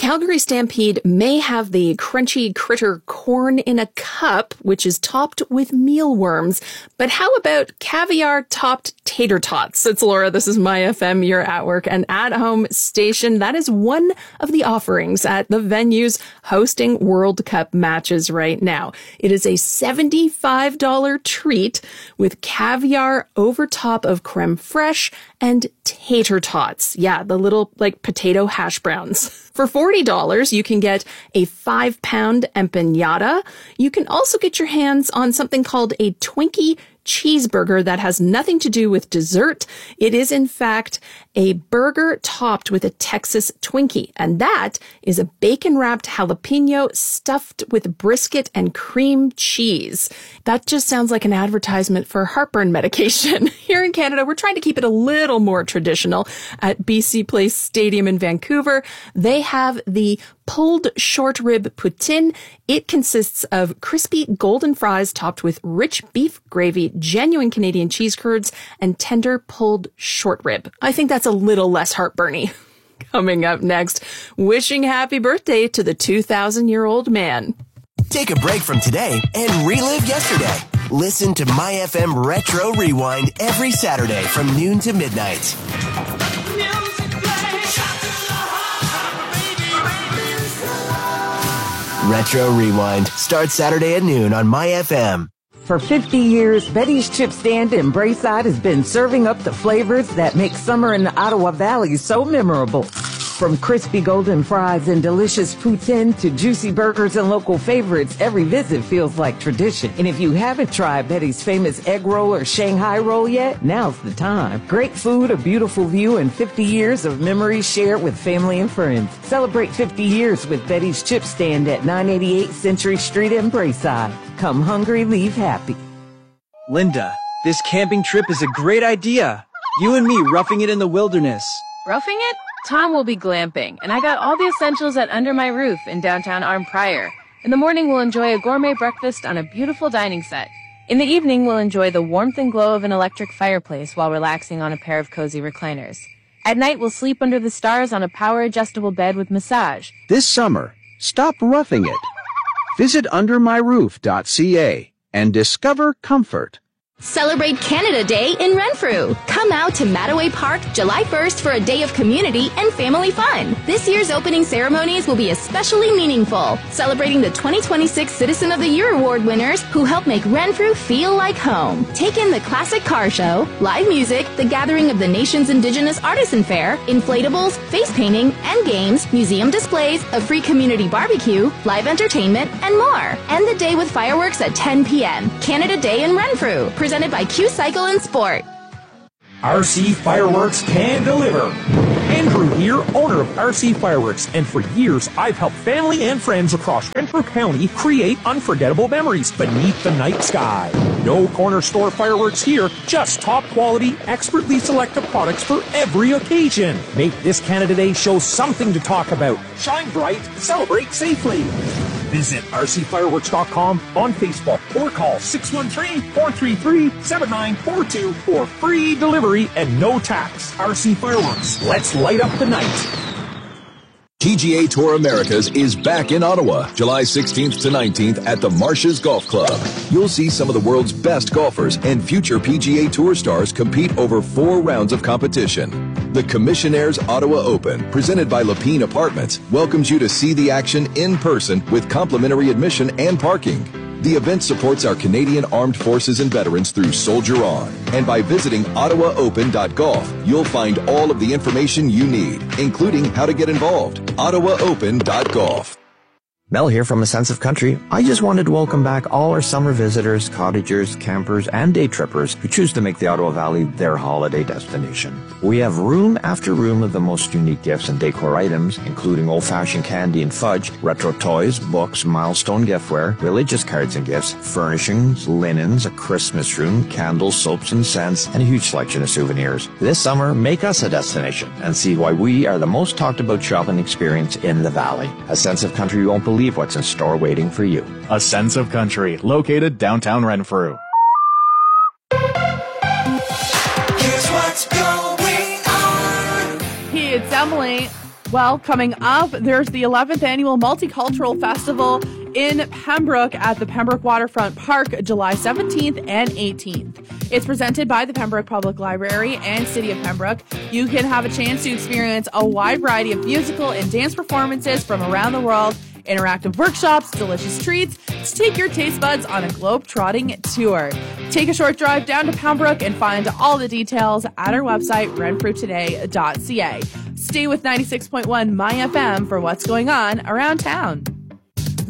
Calgary Stampede may have the crunchy critter corn in a cup, which is topped with mealworms. But how about caviar-topped tater tots? It's Laura. This is My FM, your at-work and at-home station. That is one of the offerings at the venues hosting World Cup matches right now. It is a $75 treat with caviar over top of creme fraiche and tater tots. Yeah, the little, potato hash browns. For $40, you can get a 5-pound empanada. You can also get your hands on something called a Twinkie cheeseburger that has nothing to do with dessert. It is, in fact, a burger topped with a Texas Twinkie, and that is a bacon-wrapped jalapeno stuffed with brisket and cream cheese. That just sounds like an advertisement for heartburn medication. Here in Canada, we're trying to keep it a little more traditional. At BC Place Stadium in Vancouver, they have the pulled short rib poutine. It consists of crispy golden fries topped with rich beef gravy, genuine Canadian cheese curds, and tender pulled short rib. I think that's a little less heartburny. Coming up next, wishing happy birthday to the 2,000-year-old man. Take a break from today and relive yesterday. Listen to My FM Retro Rewind every Saturday from noon to midnight. Retro Rewind starts Saturday at noon on My FM. For 50 years, Betty's Chip Stand in Braeside has been serving up the flavors that make summer in the Ottawa Valley so memorable. From crispy golden fries and delicious poutine to juicy burgers and local favorites, every visit feels like tradition. And if you haven't tried Betty's famous egg roll or Shanghai roll yet, now's the time. Great food, a beautiful view, and 50 years of memories shared with family and friends. Celebrate 50 years with Betty's Chip Stand at 988 Century Street in Braeside. Come hungry, leave happy. Linda, this camping trip is a great idea. You and me roughing it in the wilderness. Roughing it? Tom will be glamping, and I got all the essentials at Under My Roof in downtown Arnprior. In the morning, we'll enjoy a gourmet breakfast on a beautiful dining set. In the evening, we'll enjoy the warmth and glow of an electric fireplace while relaxing on a pair of cozy recliners. At night, we'll sleep under the stars on a power-adjustable bed with massage. This summer, stop roughing it. Visit undermyroof.ca and discover comfort. Celebrate Canada Day in Renfrew. Come out to Mattaway Park July 1st for a day of community and family fun. This year's opening ceremonies will be especially meaningful, celebrating the 2026 Citizen of the Year Award winners who help make Renfrew feel like home. Take in the classic car show, live music, the gathering of the nation's Indigenous Artisan Fair, inflatables, face painting, and games, museum displays, a free community barbecue, live entertainment, and more. End the day with fireworks at 10 p.m. Canada Day in Renfrew. Presented by Q Cycle and Sport. RC Fireworks can deliver. Andrew here, owner of RC Fireworks, and for years I've helped family and friends across Renfrew County create unforgettable memories beneath the night sky. No corner store fireworks here, just top quality, expertly selected products for every occasion. Make this Canada Day show something to talk about. Shine bright, celebrate safely. Visit rcfireworks.com on Facebook or call 613-433-7942 for free delivery and no tax. RC Fireworks, let's light up the night. PGA Tour Americas is back in Ottawa, July 16th to 19th at the Marshes Golf Club. You'll see some of the world's best golfers and future PGA Tour stars compete over 4 rounds of competition. The Commissionaires Ottawa Open, presented by Lapine Apartments, welcomes you to see the action in person with complimentary admission and parking. The event supports our Canadian Armed Forces and veterans through Soldier On. And by visiting ottawaopen.golf, you'll find all of the information you need, including how to get involved. ottawaopen.golf. Mel here from A Sense of Country. I just wanted to welcome back all our summer visitors, cottagers, campers, and day trippers who choose to make the Ottawa Valley their holiday destination. We have room after room of the most unique gifts and decor items, including old-fashioned candy and fudge, retro toys, books, milestone giftware, religious cards and gifts, furnishings, linens, a Christmas room, candles, soaps and scents, and a huge selection of souvenirs. This summer, make us a destination and see why we are the most talked about shopping experience in the Valley. A Sense of Country won't believe what's in store waiting for you. A Sense of Country, located downtown Renfrew. Here's what's going on. Hey, it's Emily. Well, coming up, there's the 11th Annual Multicultural Festival in Pembroke at the Pembroke Waterfront Park, July 17th and 18th. It's presented by the Pembroke Public Library and City of Pembroke. You can have a chance to experience a wide variety of musical and dance performances from around the world, interactive workshops, delicious treats, to take your taste buds on a globe-trotting tour. Take a short drive down to Pembroke and find all the details at our website, renfrewtoday.ca. Stay with 96.1 My FM for what's going on around town.